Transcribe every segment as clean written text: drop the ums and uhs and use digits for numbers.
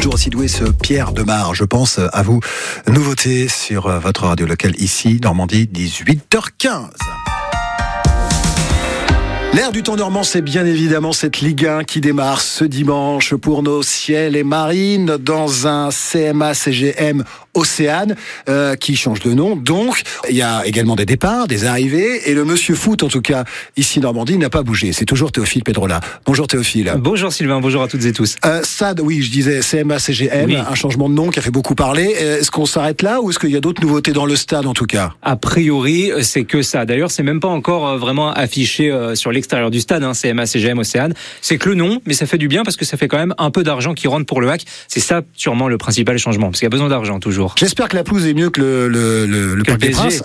toujours aussi doué ce Pierre Demar. Je pense à vous. Nouveauté sur votre radio locale ici, Normandie, 18h15. L'air du temps normand, c'est bien évidemment cette Ligue 1 qui démarre ce dimanche pour nos ciels et marines dans un CMA CGM Océane qui change de nom. Donc, il y a également des départs, des arrivées et le monsieur foot, en tout cas, ici Normandie, n'a pas bougé. C'est toujours Théophile Pedrola. Bonjour Théophile. Bonjour Sylvain, bonjour à toutes et tous. Stade, oui, je disais CMA CGM, oui. Un changement de nom qui a fait beaucoup parler. Est-ce qu'on s'arrête là ou est-ce qu'il y a d'autres nouveautés dans le stade en tout cas ? A priori, c'est que ça. D'ailleurs, c'est même pas encore vraiment affiché sur l'extérieur du stade, CMA CGM Océane. C'est que le nom, mais ça fait du bien parce que ça fait quand même un peu d'argent qui rentre pour le HAC. C'est ça sûrement le principal changement, parce qu'il y a besoin d'argent toujours. J'espère que la pelouse est mieux que le Parc des Princes.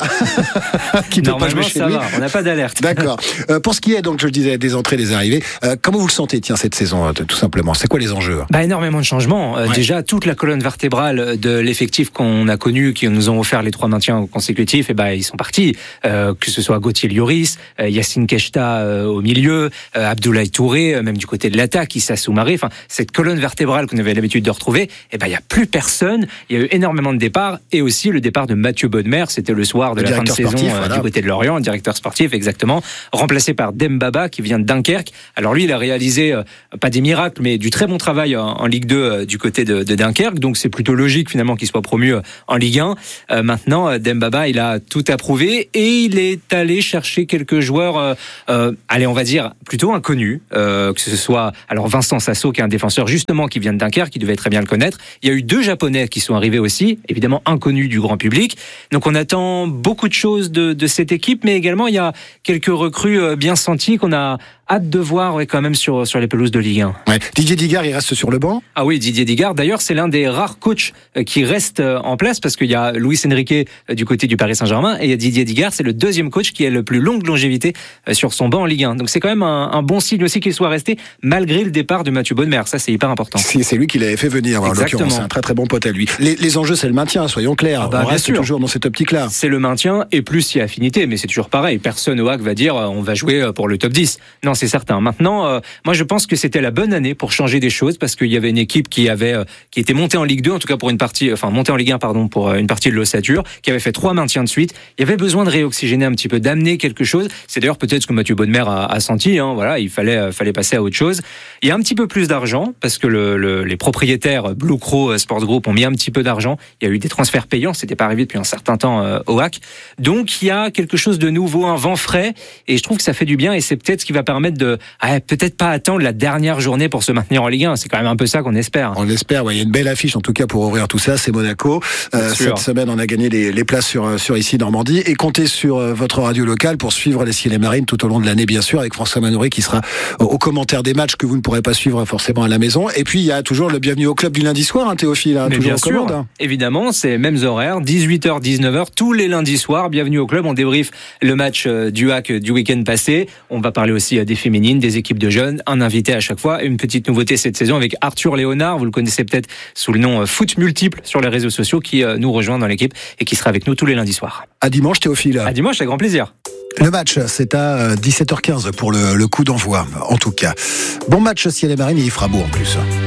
Qui peut pas jouer chez lui. Ça va, on n'a pas d'alerte. D'accord. Pour ce qui est, donc, je disais, des entrées, des arrivées, comment vous le sentez, cette saison, tout simplement ? C'est quoi les enjeux ? Énormément de changements. Ouais. Déjà, toute la colonne vertébrale de l'effectif qu'on a connu, qui nous ont offert les 3 maintiens consécutifs, ils sont partis. Que ce soit Gauthier Lloris, Yacine Keshta au milieu, Abdoulaye Touré, même du côté de l'attaque, Issa Soumaré. Enfin, cette colonne vertébrale qu'on avait l'habitude de retrouver, il n'y a plus personne. Il y a eu énormément de départs et aussi le départ de Mathieu Bodmer. C'était le soir de la fin de saison du côté de Lorient, directeur sportif, exactement, remplacé par Dembaba qui vient de Dunkerque. Alors lui, il a réalisé pas des miracles, mais du très bon travail en Ligue 2 du côté de Dunkerque. Donc c'est plutôt logique finalement qu'il soit promu en Ligue 1. Maintenant, Dembaba, il a tout approuvé et il est allé chercher quelques joueurs, on va dire plutôt inconnus, que ce soit alors Vincent Sasso qui est un défenseur justement qui vient de Dunkerque, qui devait très bien le connaître. Il y a eu 2 Japonais qui sont arrivés aussi, évidemment inconnus du grand public. Donc on attend beaucoup de choses de cette équipe, mais également il y a quelques recrues bien senties qu'on a hâte de voir quand même sur les pelouses de Ligue 1. Ouais. Didier Digard, il reste sur le banc ? Ah oui, Didier Digard. D'ailleurs, c'est l'un des rares coachs qui reste en place parce qu'il y a Luis Enrique du côté du Paris Saint-Germain et il y a Didier Digard, c'est le 2e coach qui a le plus longue longévité sur son banc en Ligue 1. Donc c'est quand même un bon signe aussi qu'il soit resté malgré le départ de Mathieu Bodmer. Ça, c'est hyper important. C'est lui qui l'avait fait venir. En l'occurrence, c'est un très très bon pote à lui. Les enjeux, c'est le maintien, soyons clairs. On reste toujours dans cette optique-là. C'est le maintien et plus il y a affinité, mais c'est toujours pareil. Personne au HAC va dire on va jouer pour le top 10. Non, c'est certain. Maintenant, moi je pense que c'était la bonne année pour changer des choses parce qu'il y avait une équipe qui était montée en Ligue 2, en tout cas pour une partie, montée en Ligue 1 pour une partie de l'ossature, qui avait fait 3 maintiens de suite. Il y avait besoin de réoxygéner un petit peu, d'amener quelque chose. C'est d'ailleurs peut-être ce que Mathieu Bodmer a senti. Voilà, il fallait passer à autre chose. Il y a un petit peu plus d'argent parce que les propriétaires Blue Crow Sports Group ont mis un petit peu d'argent. Il y a eu des transferts payants, c'était pas arrivé depuis un certain temps au HAC. Donc il y a quelque chose de nouveau, un vent frais, et je trouve que ça fait du bien et c'est peut-être ce qui va permettre de peut-être pas attendre la dernière journée pour se maintenir en Ligue 1. C'est quand même un peu ça qu'on espère. On espère, il y a une belle affiche en tout cas pour ouvrir tout ça, c'est Monaco. Cette semaine, on a gagné les places sur ici Normandie et comptez sur votre radio locale pour suivre les ciels et marines tout au long de l'année, bien sûr, avec François Manoury qui sera aux commentaires des matchs que vous ne pourrez pas suivre forcément à la maison. Et puis, il y a toujours le bienvenue au club du lundi soir, Théophile, mais toujours bien sûr, en commande. Évidemment, c'est les mêmes horaires, 18h, 19h, tous les lundis soirs. Bienvenue au club, on débriefe le match du HAC du week-end passé. On va parler aussi des féminines, des équipes de jeunes, un invité à chaque fois. Une petite nouveauté cette saison avec Arthur Léonard, vous le connaissez peut-être sous le nom Foot Multiple sur les réseaux sociaux, qui nous rejoint dans l'équipe et qui sera avec nous tous les lundis soirs. À dimanche, Théophile. À dimanche, avec grand plaisir. Le match, c'est à 17h15 pour le coup d'envoi, en tout cas. Bon match ciel et marine, il fera beau en plus.